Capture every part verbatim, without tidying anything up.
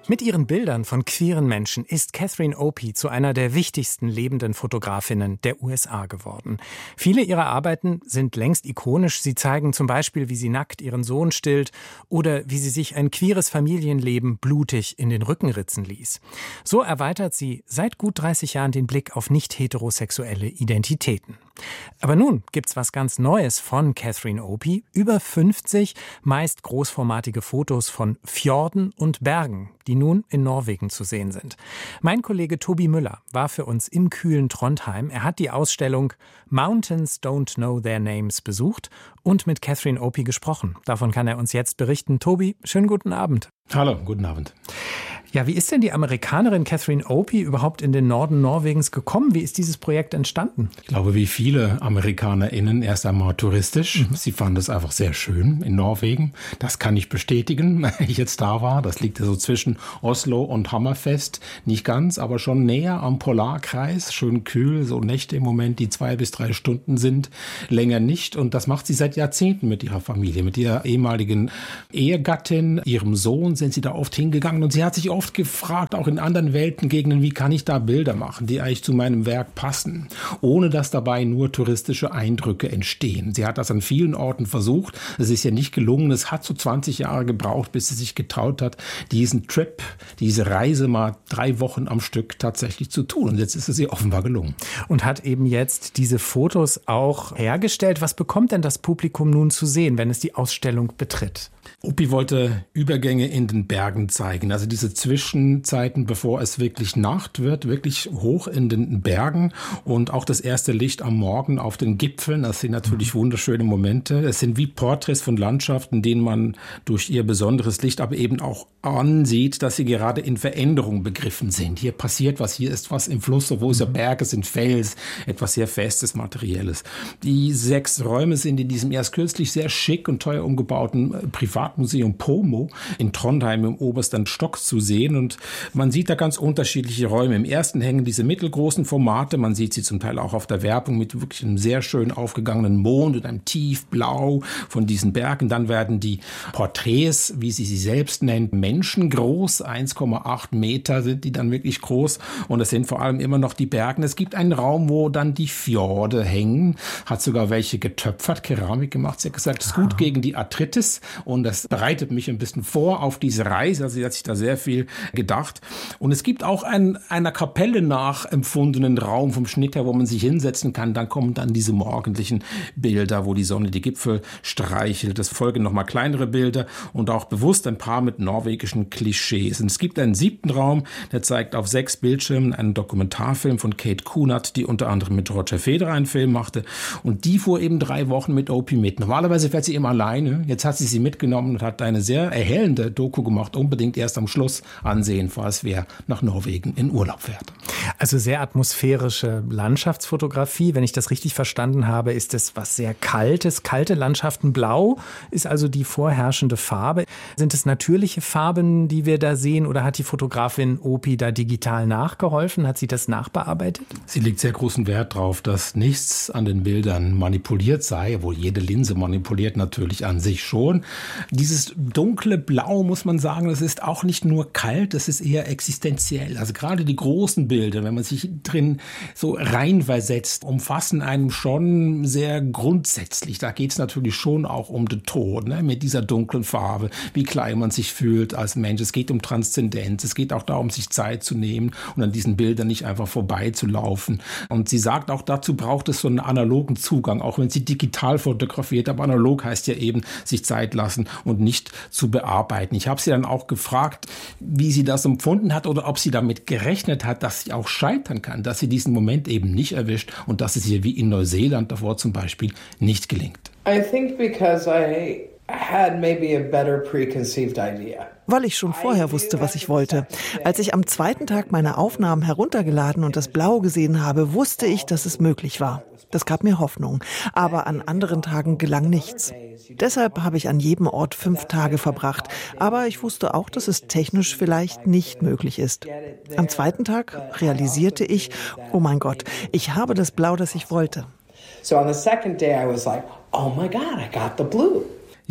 Mit ihren Bildern von queeren Menschen ist Catherine Opie zu einer der wichtigsten lebenden Fotografinnen der U S A geworden. Viele ihrer Arbeiten sind längst ikonisch. Sie zeigen zum Beispiel, wie sie nackt ihren Sohn stillt oder wie sie sich ein queeres Familienleben blutig in den Rücken ritzen ließ. So erweitert sie seit gut dreißig Jahren den Blick auf nicht-heterosexuelle Identitäten. Aber nun gibt's was ganz Neues von Catherine Opie. Über fünfzig meist großformatige Fotos von Fjorden und Bergen, die nun in Norwegen zu sehen sind. Mein Kollege Tobi Müller war für uns im kühlen Trondheim. Er hat die Ausstellung Mountains Don't Know Their Names besucht und mit Catherine Opie gesprochen. Davon kann er uns jetzt berichten. Tobi, schönen guten Abend. Hallo, guten Abend. Ja, wie ist denn die Amerikanerin Catherine Opie überhaupt in den Norden Norwegens gekommen? Wie ist dieses Projekt entstanden? Ich glaube, wie viele AmerikanerInnen erst einmal touristisch. Mhm. Sie fanden es einfach sehr schön in Norwegen. Das kann ich bestätigen, wenn ich jetzt da war. Das liegt ja so zwischen Oslo und Hammerfest. Nicht ganz, aber schon näher am Polarkreis. Schön kühl, so Nächte im Moment, die zwei bis drei Stunden sind. Länger nicht. Und das macht sie seit Jahrzehnten mit ihrer Familie. Mit ihrer ehemaligen Ehegattin, ihrem Sohn sind sie da oft hingegangen. Und sie hat sich oft oft gefragt, auch in anderen Weltengegenden, wie kann ich da Bilder machen, die eigentlich zu meinem Werk passen, ohne dass dabei nur touristische Eindrücke entstehen. Sie hat das an vielen Orten versucht. Es ist ja nicht gelungen. Es hat so zwanzig Jahre gebraucht, bis sie sich getraut hat, diesen Trip, diese Reise mal drei Wochen am Stück tatsächlich zu tun. Und jetzt ist es ihr offenbar gelungen. Und hat eben jetzt diese Fotos auch hergestellt. Was bekommt denn das Publikum nun zu sehen, wenn es die Ausstellung betritt? Opie wollte Übergänge in den Bergen zeigen, also diese Zwischenzeiten, bevor es wirklich Nacht wird, wirklich hoch in den Bergen und auch das erste Licht am Morgen auf den Gipfeln. Das sind natürlich wunderschöne Momente. Es sind wie Porträts von Landschaften, denen man durch ihr besonderes Licht aber eben auch ansieht, dass sie gerade in Veränderung begriffen sind. Hier passiert was, hier ist was im Fluss, obwohl es ja Berge sind, Fels, etwas sehr Festes, Materielles. Die sechs Räume sind in diesem erst kürzlich sehr schick und teuer umgebauten Privatmuseum Pomo in Trondheim im obersten Stock zu sehen und man sieht da ganz unterschiedliche Räume. Im ersten hängen diese mittelgroßen Formate, man sieht sie zum Teil auch auf der Werbung mit wirklich einem sehr schön aufgegangenen Mond und einem Tiefblau von diesen Bergen. Dann werden die Porträts, wie sie sie selbst nennt, menschengroß, eins Komma acht Meter sind die dann wirklich groß und es sind vor allem immer noch die Berge. Es gibt einen Raum, wo dann die Fjorde hängen, hat sogar welche getöpfert, Keramik gemacht. Sie hat gesagt, es ist gut gegen die Arthritis und das bereitet mich ein bisschen vor auf diese Reise. Also sie hat sich da sehr viel gedacht. Und es gibt auch einen einer Kapelle nachempfundenen Raum vom Schnitt her, wo man sich hinsetzen kann. Dann kommen dann diese morgendlichen Bilder, wo die Sonne die Gipfel streichelt. Es folgen nochmal kleinere Bilder und auch bewusst ein paar mit norwegischen Klischees. Und es gibt einen siebten Raum, der zeigt auf sechs Bildschirmen einen Dokumentarfilm von Kate Kunert, die unter anderem mit Roger Federer einen Film machte. Und die fuhr eben drei Wochen mit Opie mit. Normalerweise fährt sie immer alleine. Jetzt hat sie sie mitgenommen und hat eine sehr erhellende Doku gemacht. Unbedingt erst am Schluss ansehen, falls wer nach Norwegen in Urlaub fährt. Also sehr atmosphärische Landschaftsfotografie. Wenn ich das richtig verstanden habe, ist es was sehr Kaltes. Kalte Landschaften. Blau ist also die vorherrschende Farbe. Sind es natürliche Farben, die wir da sehen, oder hat die Fotografin Opie da digital nachgeholfen? Hat sie das nachbearbeitet? Sie legt sehr großen Wert darauf, dass nichts an den Bildern manipuliert sei, obwohl jede Linse manipuliert natürlich an sich schon. Dieses dunkle Blau, muss man sagen, das ist auch nicht nur kalt, das ist eher existenziell. Also gerade die großen Bilder, wenn man sich drin so reinversetzt, umfassen einem schon sehr grundsätzlich. Da geht es natürlich schon auch um den Tod, ne? Mit dieser dunklen Farbe, wie klein man sich fühlt als Mensch. Es geht um Transzendenz, es geht auch darum, sich Zeit zu nehmen und an diesen Bildern nicht einfach vorbeizulaufen. Und sie sagt auch, dazu braucht es so einen analogen Zugang, auch wenn sie digital fotografiert, aber analog heißt ja eben, sich Zeit lassen und nicht zu bearbeiten. Ich habe sie dann auch gefragt, wie sie das empfunden hat oder ob sie damit gerechnet hat, dass sie auch scheitern kann, dass sie diesen Moment eben nicht erwischt und dass es ihr wie in Neuseeland davor zum Beispiel nicht gelingt. I think because I had maybe a better preconceived idea. Weil ich schon vorher wusste, was ich wollte. Als ich am zweiten Tag meine Aufnahmen heruntergeladen und das Blau gesehen habe, wusste ich, dass es möglich war. Das gab mir Hoffnung. Aber an anderen Tagen gelang nichts. Deshalb habe ich an jedem Ort fünf Tage verbracht. Aber ich wusste auch, dass es technisch vielleicht nicht möglich ist. Am zweiten Tag realisierte ich, oh mein Gott, ich habe das Blau, das ich wollte. So on the second day I was like, oh my God, I got the blue.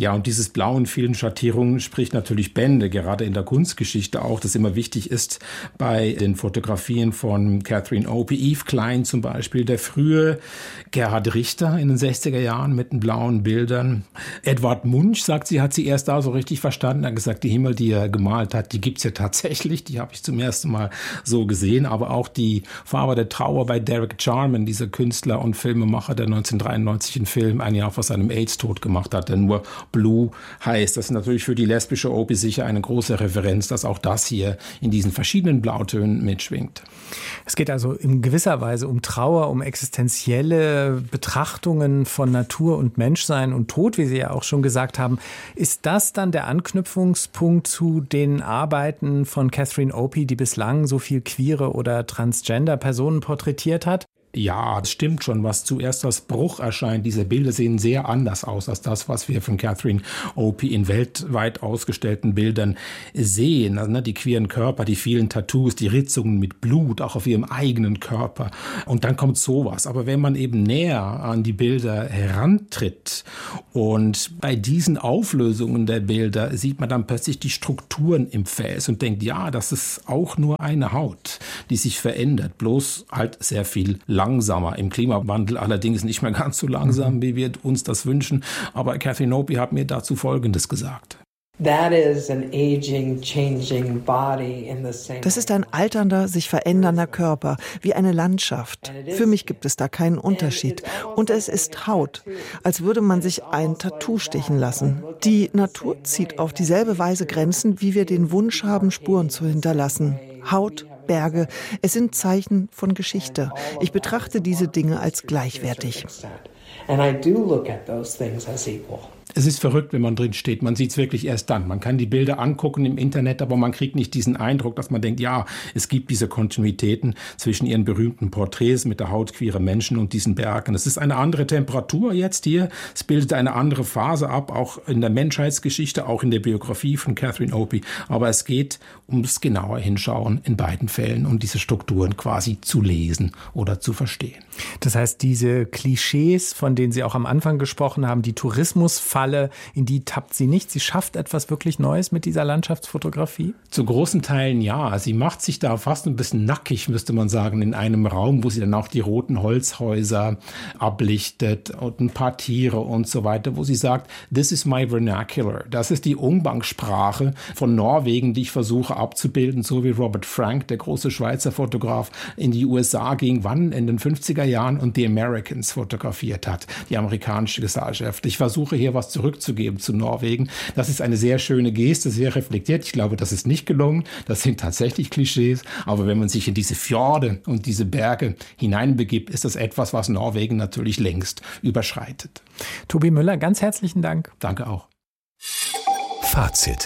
Ja, und dieses Blau in vielen Schattierungen spricht natürlich Bände, gerade in der Kunstgeschichte auch, dass immer wichtig ist bei den Fotografien von Catherine Opie, Yves Klein zum Beispiel, der frühe Gerhard Richter in den sechziger Jahren mit den blauen Bildern. Edvard Munch, sagt sie, hat sie erst da so richtig verstanden, hat gesagt, die Himmel, die er gemalt hat, die gibt's ja tatsächlich, die habe ich zum ersten Mal so gesehen, aber auch die Farbe der Trauer bei Derek Jarman, dieser Künstler und Filmemacher, der neunzehnhundertdreiundneunzig einen Film ein Jahr vor seinem AIDS-Tod gemacht hat, der nur Blue heißt. Das ist natürlich für die lesbische Opie sicher eine große Referenz, dass auch das hier in diesen verschiedenen Blautönen mitschwingt. Es geht also in gewisser Weise um Trauer, um existenzielle Betrachtungen von Natur und Menschsein und Tod, wie Sie ja auch schon gesagt haben. Ist das dann der Anknüpfungspunkt zu den Arbeiten von Catherine Opie, die bislang so viel queere oder transgender Personen porträtiert hat? Ja, das stimmt schon, was zuerst als Bruch erscheint. Diese Bilder sehen sehr anders aus als das, was wir von Catherine Opie in weltweit ausgestellten Bildern sehen. Also, ne, die queeren Körper, die vielen Tattoos, die Ritzungen mit Blut, auch auf ihrem eigenen Körper. Und dann kommt sowas. Aber wenn man eben näher an die Bilder herantritt und bei diesen Auflösungen der Bilder sieht man dann plötzlich die Strukturen im Gefäß und denkt, ja, das ist auch nur eine Haut, die sich verändert, bloß halt sehr viel langsamer. Im Klimawandel allerdings nicht mehr ganz so langsam, wie wir uns das wünschen. Aber Catherine Opie hat mir dazu Folgendes gesagt. That is an aging, changing body in the same. Das ist ein alternder, sich verändernder Körper, wie eine Landschaft. Für mich gibt es da keinen Unterschied. Und es ist Haut, als würde man sich ein Tattoo stechen lassen. Die Natur zieht auf dieselbe Weise Grenzen, wie wir den Wunsch haben, Spuren zu hinterlassen. Haut, Berge, es sind Zeichen von Geschichte. Ich betrachte diese Dinge als gleichwertig. And I do look at those things as equal. Es ist verrückt, wenn man drin steht. Man sieht es wirklich erst dann. Man kann die Bilder angucken im Internet, aber man kriegt nicht diesen Eindruck, dass man denkt, ja, es gibt diese Kontinuitäten zwischen ihren berühmten Porträts mit der Haut queerer Menschen und diesen Bergen. Es ist eine andere Temperatur jetzt hier. Es bildet eine andere Phase ab, auch in der Menschheitsgeschichte, auch in der Biografie von Catherine Opie. Aber es geht ums genauer Hinschauen in beiden Fällen, um diese Strukturen quasi zu lesen oder zu verstehen. Das heißt, diese Klischees, von denen Sie auch am Anfang gesprochen haben, die Tourismusfalle, in die tappt sie nicht. Sie schafft etwas wirklich Neues mit dieser Landschaftsfotografie? Zu großen Teilen ja. Sie macht sich da fast ein bisschen nackig, müsste man sagen, in einem Raum, wo sie dann auch die roten Holzhäuser ablichtet und ein paar Tiere und so weiter, wo sie sagt, this is my vernacular. Das ist die Umgangssprache von Norwegen, die ich versuche abzubilden, so wie Robert Frank, der große Schweizer Fotograf, in die U S A ging, wann? In den fünfziger Jahren und die Americans fotografiert hat, die amerikanische Gesellschaft. Ich versuche hier was zurückzugeben zu Norwegen. Das ist eine sehr schöne Geste, sehr reflektiert. Ich glaube, das ist nicht gelungen. Das sind tatsächlich Klischees. Aber wenn man sich in diese Fjorde und diese Berge hineinbegibt, ist das etwas, was Norwegen natürlich längst überschreitet. Tobi Müller, ganz herzlichen Dank. Danke auch. Fazit.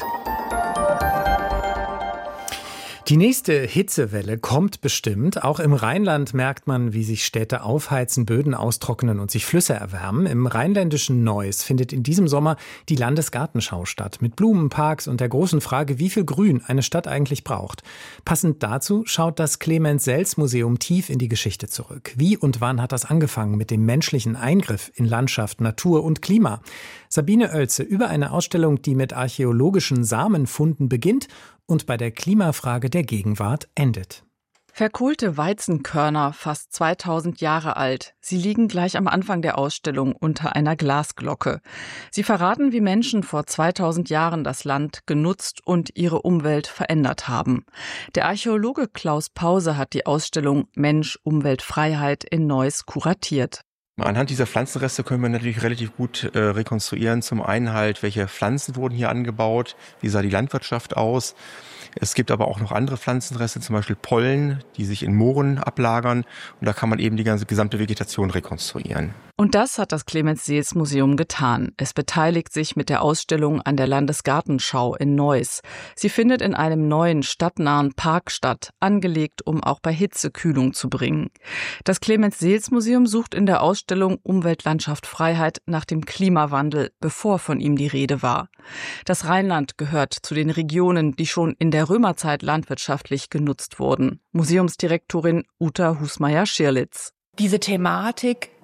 Die nächste Hitzewelle kommt bestimmt. Auch im Rheinland merkt man, wie sich Städte aufheizen, Böden austrocknen und sich Flüsse erwärmen. Im rheinländischen Neuss findet in diesem Sommer die Landesgartenschau statt. Mit Blumenparks und der großen Frage, wie viel Grün eine Stadt eigentlich braucht. Passend dazu schaut das Clemens-Sells-Museum tief in die Geschichte zurück. Wie und wann hat das angefangen mit dem menschlichen Eingriff in Landschaft, Natur und Klima? Sabine Oelze über eine Ausstellung, die mit archäologischen Samenfunden beginnt und bei der Klimafrage der Gegenwart endet. Verkohlte Weizenkörner, fast zweitausend Jahre alt. Sie liegen gleich am Anfang der Ausstellung unter einer Glasglocke. Sie verraten, wie Menschen vor zweitausend Jahren das Land genutzt und ihre Umwelt verändert haben. Der Archäologe Klaus Pause hat die Ausstellung Mensch, Umwelt, Freiheit in Neuss kuratiert. Anhand dieser Pflanzenreste können wir natürlich relativ gut äh, rekonstruieren. Zum einen halt, welche Pflanzen wurden hier angebaut, wie sah die Landwirtschaft aus. Es gibt aber auch noch andere Pflanzenreste, zum Beispiel Pollen, die sich in Mooren ablagern. Und da kann man eben die ganze gesamte Vegetation rekonstruieren. Und das hat das Clemens-Sells-Museum getan. Es beteiligt sich mit der Ausstellung an der Landesgartenschau in Neuss. Sie findet in einem neuen stadtnahen Park statt, angelegt, um auch bei Hitze Kühlung zu bringen. Das Clemens-Sells-Museum sucht in der Ausstellung Umwelt, Landschaft, Freiheit nach dem Klimawandel, bevor von ihm die Rede war. Das Rheinland gehört zu den Regionen, die schon in der Römerzeit landwirtschaftlich genutzt wurden. Museumsdirektorin Uta Husmeier-Schirlitz. Diese Thematik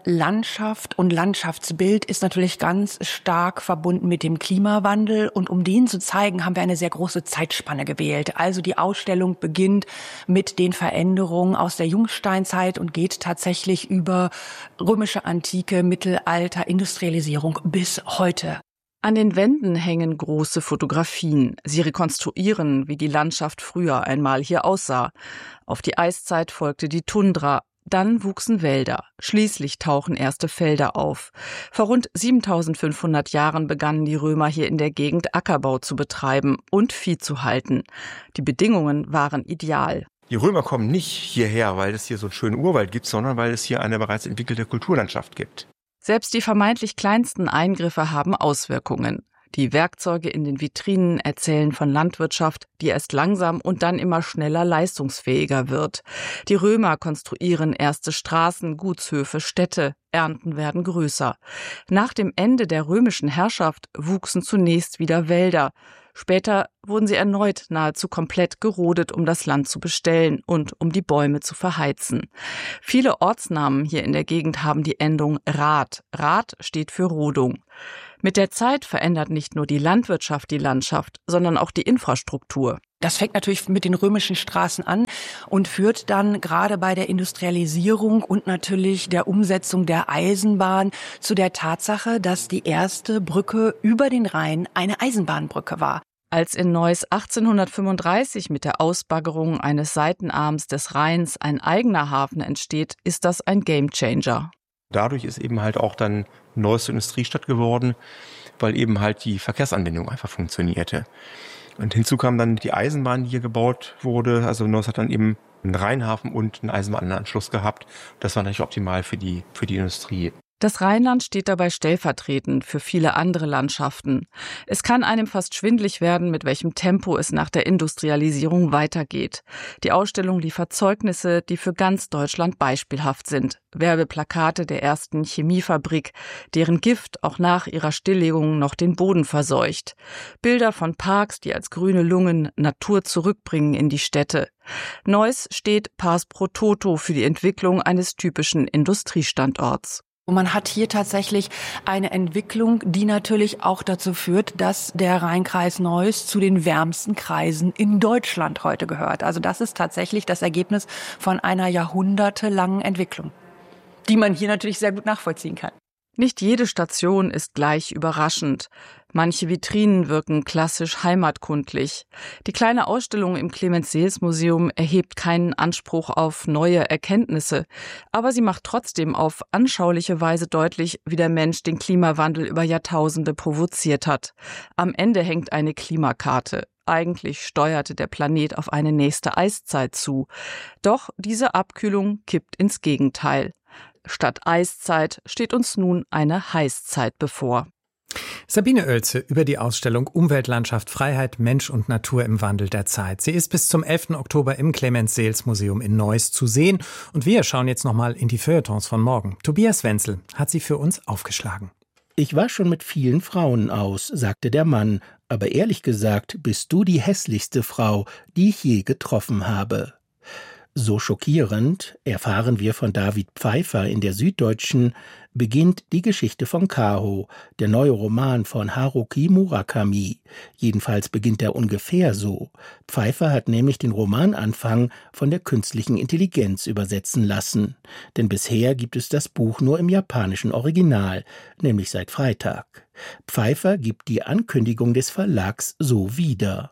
Landschaft und Landschaftsbild ist natürlich ganz stark verbunden mit dem Klimawandel. Und um den zu zeigen, haben wir eine sehr große Zeitspanne gewählt. Also die Ausstellung beginnt mit den Veränderungen aus der Jungsteinzeit und geht tatsächlich über römische Antike, Mittelalter, Industrialisierung bis heute. An den Wänden hängen große Fotografien. Sie rekonstruieren, wie die Landschaft früher einmal hier aussah. Auf die Eiszeit folgte die Tundra. Dann wuchsen Wälder. Schließlich tauchen erste Felder auf. Vor rund siebentausendfünfhundert Jahren begannen die Römer hier in der Gegend Ackerbau zu betreiben und Vieh zu halten. Die Bedingungen waren ideal. Die Römer kommen nicht hierher, weil es hier so einen schönen Urwald gibt, sondern weil es hier eine bereits entwickelte Kulturlandschaft gibt. Selbst die vermeintlich kleinsten Eingriffe haben Auswirkungen. Die Werkzeuge in den Vitrinen erzählen von Landwirtschaft, die erst langsam und dann immer schneller leistungsfähiger wird. Die Römer konstruieren erste Straßen, Gutshöfe, Städte, Ernten werden größer. Nach dem Ende der römischen Herrschaft wuchsen zunächst wieder Wälder. Später wurden sie erneut nahezu komplett gerodet, um das Land zu bestellen und um die Bäume zu verheizen. Viele Ortsnamen hier in der Gegend haben die Endung Rath. Rath steht für Rodung. Mit der Zeit verändert nicht nur die Landwirtschaft die Landschaft, sondern auch die Infrastruktur. Das fängt natürlich mit den römischen Straßen an und führt dann gerade bei der Industrialisierung und natürlich der Umsetzung der Eisenbahn zu der Tatsache, dass die erste Brücke über den Rhein eine Eisenbahnbrücke war. Als in Neuss achtzehnhundertfünfunddreißig mit der Ausbaggerung eines Seitenarms des Rheins ein eigener Hafen entsteht, ist das ein Gamechanger. Dadurch ist eben halt auch dann Neuss zur Industriestadt geworden, weil eben halt die Verkehrsanbindung einfach funktionierte. Und hinzu kam dann die Eisenbahn, die hier gebaut wurde. Also Neuss hat dann eben einen Rheinhafen und einen Eisenbahnanschluss gehabt. Das war natürlich optimal für die, für die Industrie. Das Rheinland steht dabei stellvertretend für viele andere Landschaften. Es kann einem fast schwindlig werden, mit welchem Tempo es nach der Industrialisierung weitergeht. Die Ausstellung liefert Zeugnisse, die für ganz Deutschland beispielhaft sind. Werbeplakate der ersten Chemiefabrik, deren Gift auch nach ihrer Stilllegung noch den Boden verseucht. Bilder von Parks, die als grüne Lungen Natur zurückbringen in die Städte. Neuss steht pars pro toto für die Entwicklung eines typischen Industriestandorts. Und man hat hier tatsächlich eine Entwicklung, die natürlich auch dazu führt, dass der Rheinkreis Neuss zu den wärmsten Kreisen in Deutschland heute gehört. Also das ist tatsächlich das Ergebnis von einer jahrhundertelangen Entwicklung, die man hier natürlich sehr gut nachvollziehen kann. Nicht jede Station ist gleich überraschend. Manche Vitrinen wirken klassisch heimatkundlich. Die kleine Ausstellung im Clemens-Seels-Museum erhebt keinen Anspruch auf neue Erkenntnisse, aber sie macht trotzdem auf anschauliche Weise deutlich, wie der Mensch den Klimawandel über Jahrtausende provoziert hat. Am Ende hängt eine Klimakarte. Eigentlich steuerte der Planet auf eine nächste Eiszeit zu. Doch diese Abkühlung kippt ins Gegenteil. Statt Eiszeit steht uns nun eine Heißzeit bevor. Sabine Oelze über die Ausstellung Umweltlandschaft, Freiheit, Mensch und Natur im Wandel der Zeit. Sie ist bis zum elften Oktober im Clemens-Seels-Museum in Neuss zu sehen. Und wir schauen jetzt nochmal in die Feuilletons von morgen. Tobias Wenzel hat sie für uns aufgeschlagen. Ich war schon mit vielen Frauen aus, sagte der Mann. Aber ehrlich gesagt bist du die hässlichste Frau, die ich je getroffen habe. So schockierend, erfahren wir von David Pfeiffer in der Süddeutschen, beginnt die Geschichte von Kaho, der neue Roman von Haruki Murakami. Jedenfalls beginnt er ungefähr so. Pfeiffer hat nämlich den Romananfang von der künstlichen Intelligenz übersetzen lassen. Denn bisher gibt es das Buch nur im japanischen Original, nämlich seit Freitag. Pfeiffer gibt die Ankündigung des Verlags so wieder.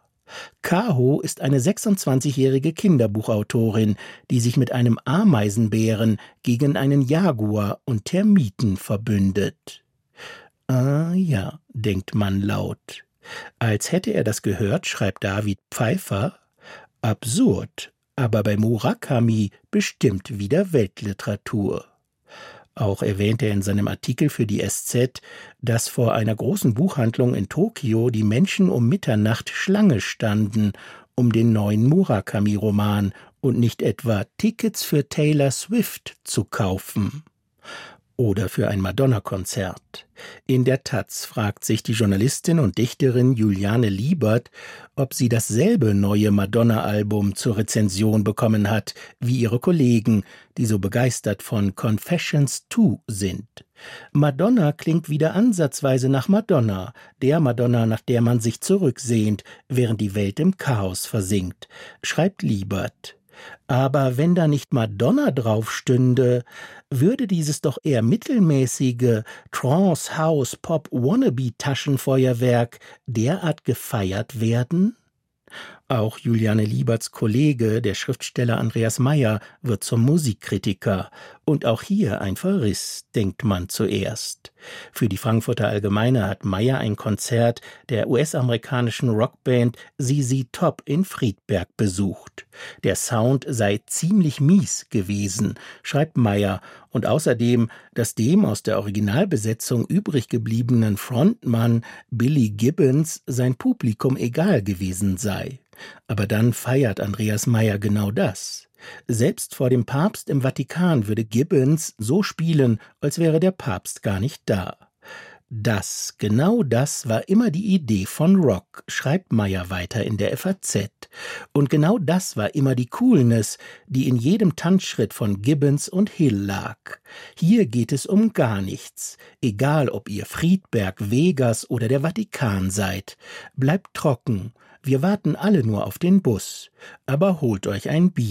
Kaho ist eine sechsundzwanzigjährige Kinderbuchautorin, die sich mit einem Ameisenbären gegen einen Jaguar und Termiten verbündet. Ah ja, denkt man laut. Als hätte er das gehört, schreibt David Pfeiffer: Absurd, aber bei Murakami bestimmt wieder Weltliteratur. Auch erwähnt er in seinem Artikel für die S Z, dass vor einer großen Buchhandlung in Tokio die Menschen um Mitternacht Schlange standen, um den neuen Murakami-Roman und nicht etwa Tickets für Taylor Swift zu kaufen. oder für ein Madonna-Konzert. In der Taz fragt sich die Journalistin und Dichterin Juliane Liebert, ob sie dasselbe neue Madonna-Album zur Rezension bekommen hat wie ihre Kollegen, die so begeistert von Confessions zwei sind. Madonna klingt wieder ansatzweise nach Madonna, der Madonna, nach der man sich zurücksehnt, während die Welt im Chaos versinkt, schreibt Liebert. Aber wenn da nicht Madonna drauf stünde, würde dieses doch eher mittelmäßige Trance, House, Pop, Wannabe-Taschenfeuerwerk derart gefeiert werden? Auch Juliane Lieberts Kollege, der Schriftsteller Andreas Meier, wird zum Musikkritiker. Und auch hier ein Verriss, denkt man zuerst. Für die Frankfurter Allgemeine hat Meier ein Konzert der U S-amerikanischen Rockband Z Z Top in Friedberg besucht. Der Sound sei ziemlich mies gewesen, schreibt Meier, und außerdem, dass dem aus der Originalbesetzung übrig gebliebenen Frontmann Billy Gibbons sein Publikum egal gewesen sei. Aber dann feiert Andreas Meier genau das. Selbst vor dem Papst im Vatikan würde Gibbons so spielen, als wäre der Papst gar nicht da. Das, genau das war immer die Idee von Rock, schreibt Meier weiter in der F A Z. Und genau das war immer die Coolness, die in jedem Tanzschritt von Gibbons und Hill lag. Hier geht es um gar nichts. Egal, ob ihr Friedberg, Vegas oder der Vatikan seid. Bleibt trocken. Wir warten alle nur auf den Bus. Aber holt euch ein Bier.